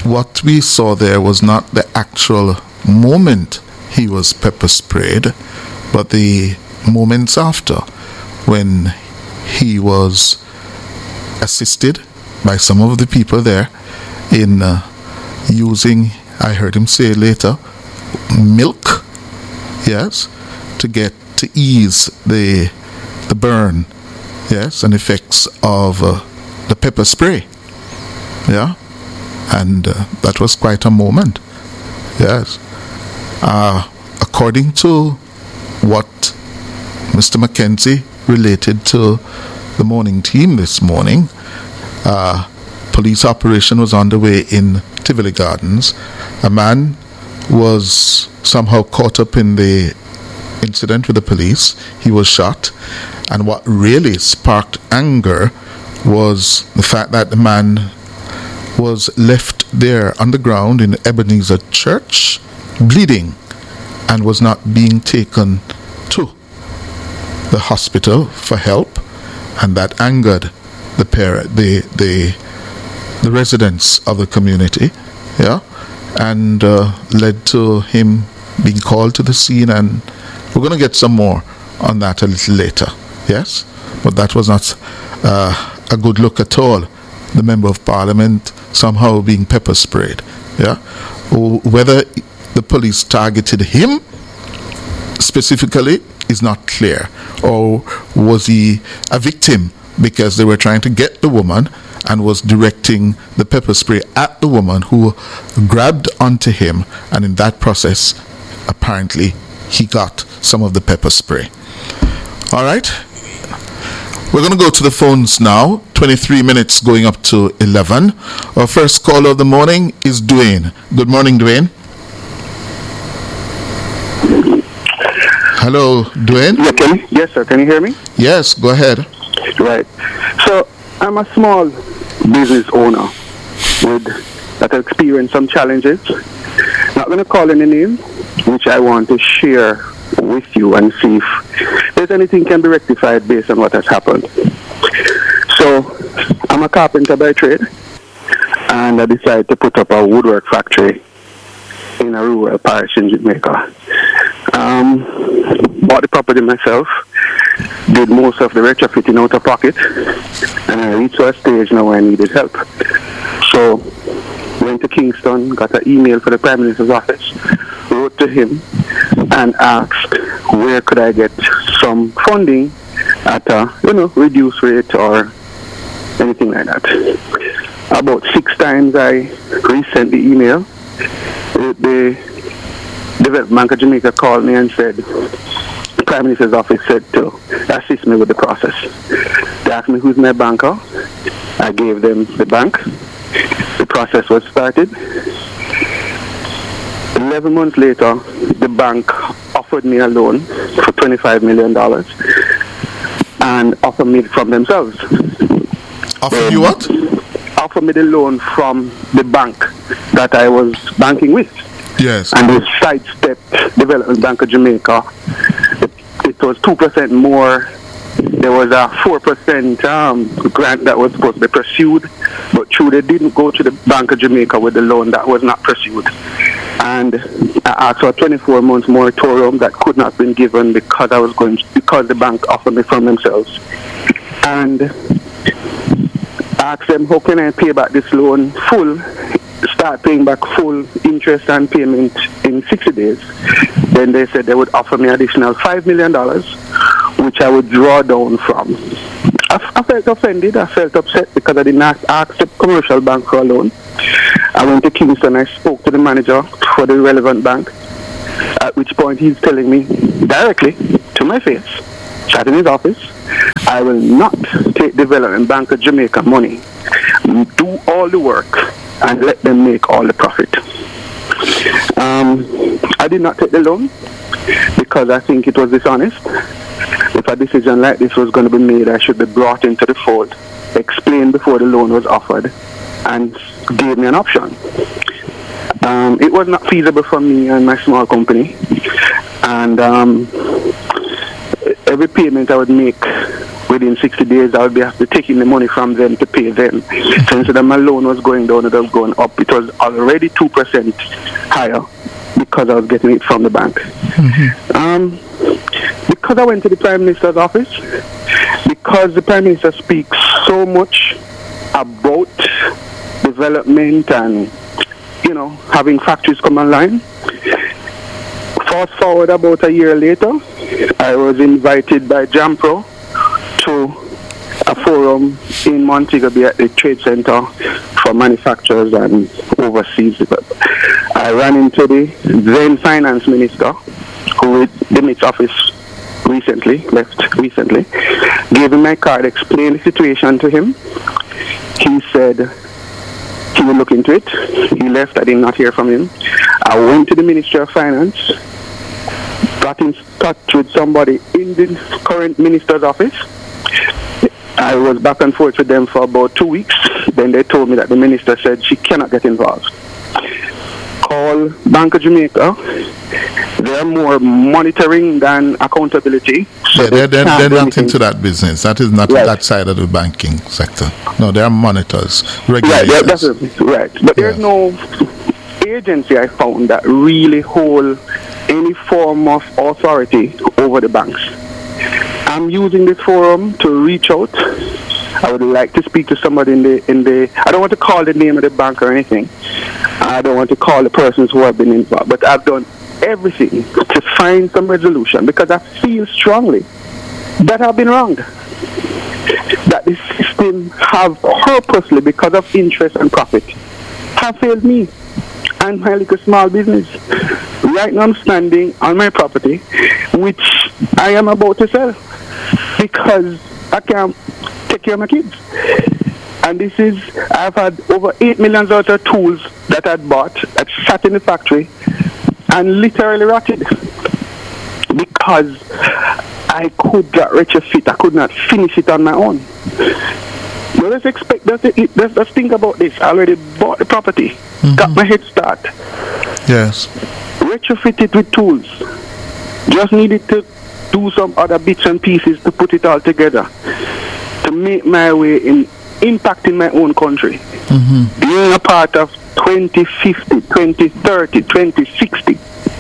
what we saw there was not the actual moment he was pepper sprayed, but the moments after, when he was assisted by some of the people there in using, I heard him say later, milk, yes, to ease the burn, yes, and effects of the pepper spray, yeah, and that was quite a moment, yes. According to what Mr. Mackenzie related to the morning team this morning, police operation was underway in Tivoli Gardens. A man was somehow caught up in the incident with the police. He was shot, and what really sparked anger was the fact that the man was left there on the ground in Ebenezer Church bleeding and was not being taken to the hospital for help, and that angered the residents of the community, yeah, and led to him being called to the scene, and we're going to get some more on that a little later, yes, but that was not a good look at all. The Member of Parliament somehow being pepper sprayed, yeah, whether the police targeted him specifically is not clear, or was he a victim because they were trying to get the woman and was directing the pepper spray at the woman who grabbed onto him, and in that process apparently he got some of the pepper spray. All right, we're going to go to the phones now. 23 minutes going up to 11. Our first caller of the morning is Dwayne. Good morning, Dwayne. Hello, Dwayne. Yeah, yes, sir. Can you hear me? Yes, go ahead. Right. So I'm a small business owner that has experienced some challenges. Not going to call any name, which I want to share with you and see if there's anything can be rectified based on what has happened. So I'm a carpenter by trade, and I decided to put up a woodwork factory in a rural parish in Jamaica. Bought the property myself, did most of the retrofitting out of pocket, and I reached a stage now where I needed help. So went to Kingston, got an email for the Prime Minister's office, wrote to him and asked where could I get some funding at a reduced rate or anything like that. About 6 times I resent the email. The Development Bank of Jamaica called me and said the Prime Minister's office said to assist me with the process. They asked me who's my banker. I gave them the bank. The process was started. 11 months later, the bank offered me a loan for $25 million and offered me from themselves. Offered you what? Offered me the loan from the bank that I was banking with. Yes. And they sidestepped Development Bank of Jamaica. It was 2% more. There was a 4% grant that was supposed to be pursued, but true, they didn't go to the Bank of Jamaica with the loan that was not pursued. And I asked for a 24-month moratorium that could not have been given because the bank offered me from themselves. And I asked them, how can I pay back this loan full? Start paying back full interest and payment in 60 days. Then they said they would offer me additional $5 million, which I would draw down from. I felt offended. I felt upset because I didn't ask the commercial bank for a loan. I went to Kingston. I spoke to the manager for the relevant bank, at which point he's telling me directly to my face, sat in his office, I will not take Development Bank of Jamaica money, do all the work, and let them make all the profit. I did not take the loan because I think it was dishonest. If a decision like this was going to be made, I should be brought into the fold, explained before the loan was offered, and gave me an option. It was not feasible for me and my small company, and every payment I would make within 60 days I would be after taking the money from them to pay them. So instead of my loan was going down, it was going up. It was already 2% higher because I was getting it from the bank. Because I went to the Prime Minister's office, because the Prime Minister speaks so much about development and, having factories come online. Fast forward about a year later, I was invited by JAMPRO to a forum in Montego Bay at the Trade Center for manufacturers and overseas. I ran into the then Finance Minister, who in its office left recently, gave him my card, explained the situation to him. He said he would look into it. He left. I did not hear from him. I went to the Ministry of Finance, got in touch with somebody in the current minister's office. I was back and forth with them for about 2 weeks. Then they told me that the minister said she cannot get involved. Call Bank of Jamaica. They're more monitoring than accountability. So they're not into that business. That is not that side of the banking sector. No, they are monitors, regulators. Right. But there's no agency I found that really hold any form of authority over the banks. I'm using this forum to reach out. I would like to speak to somebody in the I don't want to call the name of the bank or anything. I don't want to call the persons who have been involved, but I've done everything to find some resolution because I feel strongly that I've been wronged. That the system have purposely, because of interest and profit, have failed me and my little small business. Right now I'm standing on my property, which I am about to sell because I can't take care of my kids. And I've had over 8 million worth of tools that I'd bought, that sat in the factory and literally rotted because I could not retrofit. I could not finish it on my own. But let's think about this. I already bought the property, got my head start. Yes. Retrofit it with tools. Just needed to do some other bits and pieces to put it all together to make my way in impacting my own country. Being a part of 2050, 2030, 2060.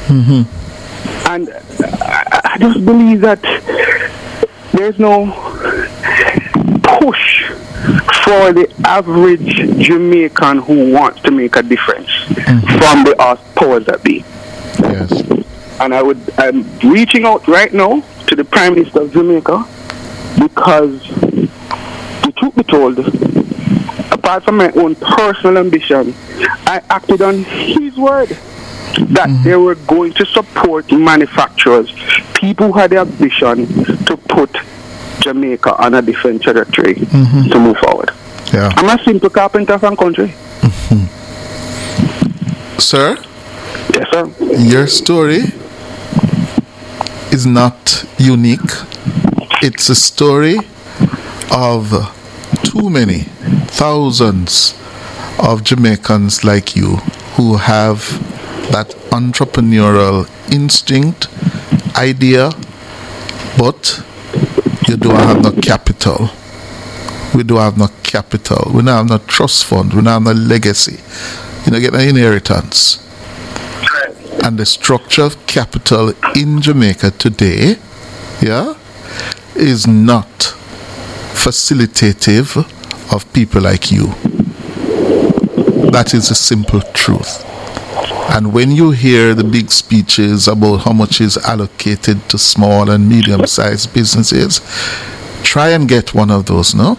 And I just believe that there's no push for the average Jamaican who wants to make a difference from the powers that be. Yes. And I'm reaching out right now to the Prime Minister of Jamaica because, the truth be told, apart from my own personal ambition, I acted on his word that they were going to support manufacturers, people who had the ambition to put Jamaica on a different trajectory to move forward. Yeah. I'm a simple carpenter from country. Sir? Yes, sir. Your story is not unique. It's a story of too many thousands of Jamaicans like you who have that entrepreneurial instinct, idea, but you don't have no capital. We don't have no capital. We don't have no trust fund. We don't have no legacy. You don't get no inheritance. And the structure of capital in Jamaica today, is not facilitative of people like you. That is the simple truth. And when you hear the big speeches about how much is allocated to small and medium-sized businesses, try and get one of those, no?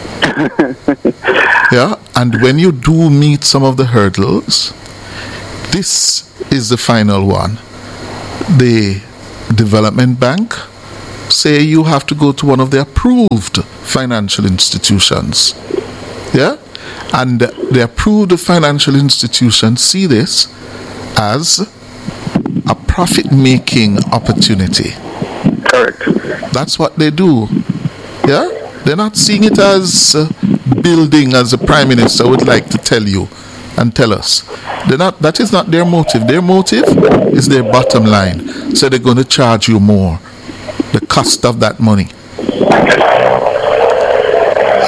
And when you do meet some of the hurdles, this is the final one. The Development Bank say you have to go to one of the approved financial institutions. And the approved financial institutions see this as a profit-making opportunity. Correct. That's what they do. They're not seeing it as building, as the Prime Minister would like to tell you and tell us. That is not their motive. Their motive is their bottom line. So they're going to charge you more. The cost of that money.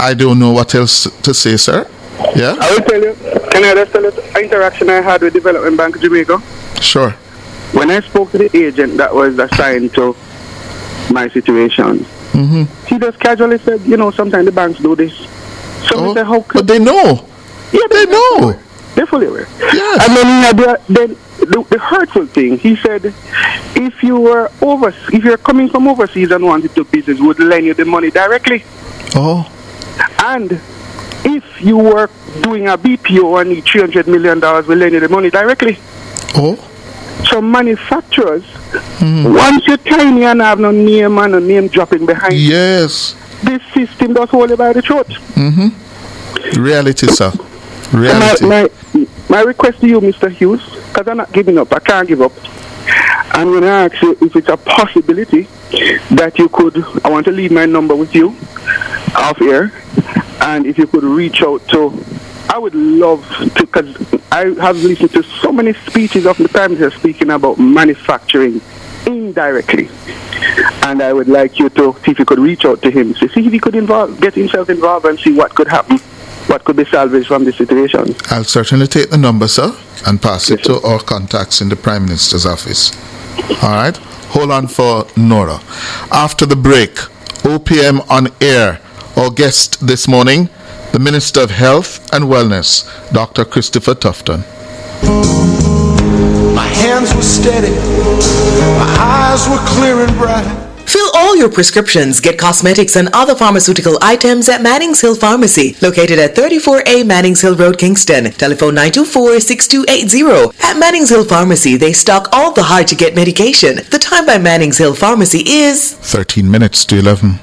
I don't know what else to say, sir. Yeah? I will tell you. Can I just tell you an interaction I had with Development Bank of Jamaica? Sure. When I spoke to the agent that was assigned to my situation, he just casually said, sometimes the banks do this. So I said, how could... But they know. Yeah, they know. They're fully aware. Yes. And then the hurtful thing, he said, if you're coming from overseas and wanted to do business, would lend you the money directly. Oh. And if you were doing a BPO and need $300 million, we'll lend you the money directly. Oh. So manufacturers, once you're tiny and have no name and no name dropping behind, yes, this system does hold you by the throat. Reality, sir. Reality. My request to you, Mr. Hughes, because I'm not giving up, I can't give up. I'm going to ask you if it's a possibility that you could, I want to leave my number with you off air, and if you could reach out to, I would love to, because I have listened to so many speeches of the Prime Minister speaking about manufacturing indirectly. And I would like you to see if you could reach out to him, to see if he could get himself involved and see what could happen, what could be salvaged from this situation. I'll certainly take the number, sir, and pass it to our contacts in the Prime Minister's office. All right? Hold on for Nora. After the break, OPM on air. Our guest this morning, the Minister of Health and Wellness, Dr. Christopher Tufton. My hands were steady, my eyes were clear and bright. Fill all your prescriptions, get cosmetics and other pharmaceutical items at Mannings Hill Pharmacy, located at 34A Mannings Hill Road, Kingston. Telephone 924-6280. At Mannings Hill Pharmacy, they stock all the hard-to-get medication. The time by Mannings Hill Pharmacy is 13 minutes to 11.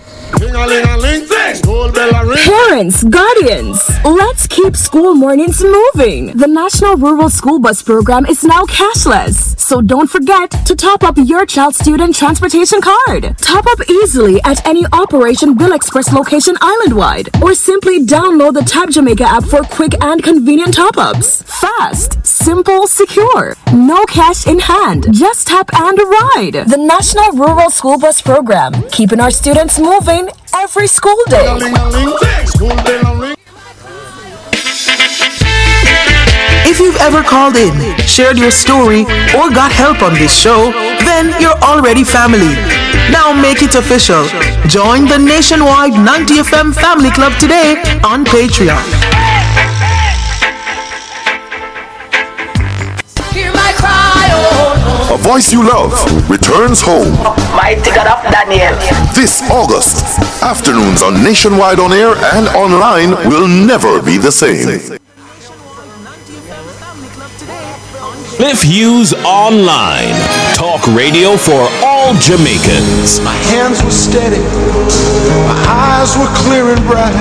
Parents, guardians, let's keep school mornings moving. The National Rural School Bus Program is now cashless, so don't forget to top up your child's student transportation card. Top up easily at any Operation Bill Express location island-wide, or simply download the Tap Jamaica app for quick and convenient top-ups. Fast, simple, secure. No cash in hand, just tap and ride. The National Rural School Bus Program, keeping our students moving every school day. If you've ever called in, shared your story, or got help on this show, then you're already family. Now make it official. Join the nationwide 90FM Family Club today on Patreon. Hear my cry, oh no. A voice you love returns home. Mighty God of Daniel. This August, afternoons on Nationwide On Air and online will never be the same. Cliff Hughes Online. Talk radio for all Jamaicans. My hands were steady, my eyes were clear and bright.